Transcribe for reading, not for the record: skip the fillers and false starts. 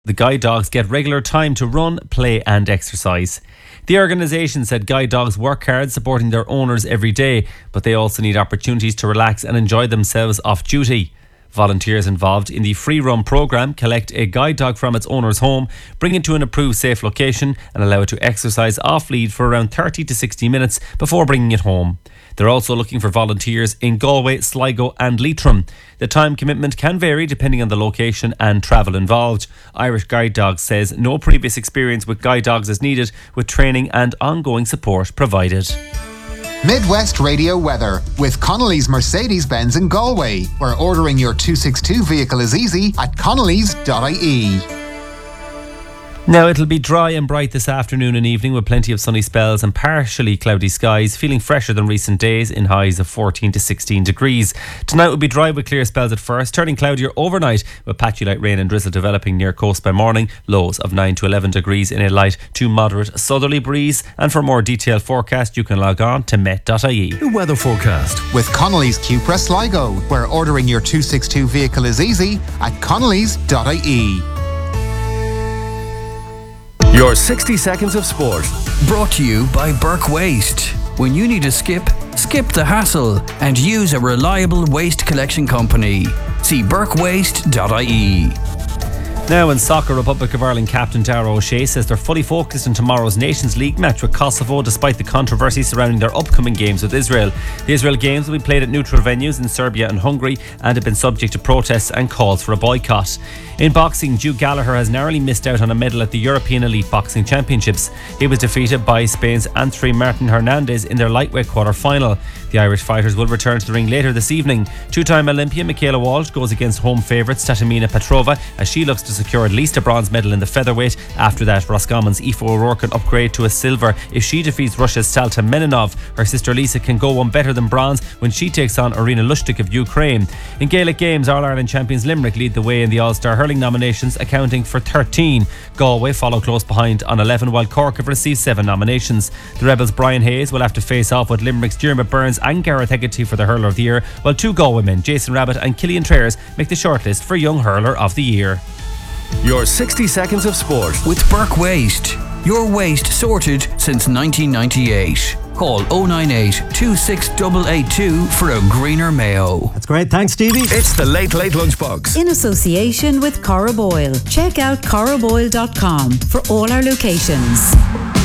The guide dogs get regular time to run, play and exercise. The organisation said guide dogs work hard supporting their owners every day, but they also need opportunities to relax and enjoy themselves off duty. Volunteers involved in the free run programme collect a guide dog from its owner's home, bring it to an approved safe location and allow it to exercise off lead for around 30 to 60 minutes before bringing it home. They're also looking for volunteers in Galway, Sligo and Leitrim. The time commitment can vary depending on the location and travel involved. Irish Guide Dogs says no previous experience with guide dogs is needed, with training and ongoing support provided. Midwest Radio weather with Connolly's Mercedes-Benz in Galway, where ordering your 262 vehicle is easy at connellys.ie. Now it'll be dry and bright this afternoon and evening with plenty of sunny spells and partially cloudy skies, feeling fresher than recent days in highs of 14 to 16 degrees. Tonight will be dry with clear spells at first, turning cloudier overnight with patchy light rain and drizzle developing near coast by morning, lows of 9 to 11 degrees in a light to moderate southerly breeze. And for more detailed forecast you can log on to met.ie. The weather forecast with Connolly's Cupra Sligo, where ordering your 262 vehicle is easy at connellys.ie. Your 60 seconds of sport. Brought to you by Burke Waste. When you need to skip the hassle and use a reliable waste collection company. See burkewaste.ie. Now in soccer, Republic of Ireland captain Dara O'Shea says they're fully focused on tomorrow's Nations League match with Kosovo despite the controversy surrounding their upcoming games with Israel. The Israel games will be played at neutral venues in Serbia and Hungary and have been subject to protests and calls for a boycott. In boxing, Duke Gallagher has narrowly missed out on a medal at the European Elite Boxing Championships. He was defeated by Spain's Anthony Martin Hernandez in their lightweight quarter-final. The Irish fighters will return to the ring later this evening. Two-time Olympian Michaela Walsh goes against home favourites Tatamina Petrova as she looks to secure at least a bronze medal in the featherweight. After that, Roscommon's Aoife O'Rourke can upgrade to a silver if she defeats Russia's Salta Meninov. Her sister Lisa can go one better than bronze when she takes on Irina Lushtik of Ukraine. In Gaelic games, All-Ireland champions Limerick lead the way in the All-Star hurling nominations, accounting for 13. Galway follow close behind on 11, while Cork have received 7 nominations. The Rebels' Brian Hayes will have to face off with Limerick's Diarmaid Burns and Gareth Hegarty for the Hurler of the Year, while 2 Galway men, Jason Rabbit and Killian Trayers, make the shortlist for Young Hurler of the Year. Your 60 seconds of sport with Burke Waste. Your waste sorted since 1998. Call 098 26882 for a greener Mayo. That's great. Thanks, Stevie. It's the Late Late Lunchbox. In association with Cora Boyle. Check out coraboyle.com for all our locations.